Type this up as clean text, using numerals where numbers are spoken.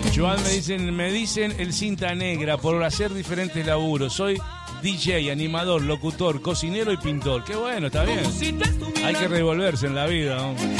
Joan, me dicen el cinta negra por hacer diferentes laburos. Soy DJ, animador, locutor, cocinero y pintor. Qué bueno, está bien. Hay que revolverse en la vida, ¿no?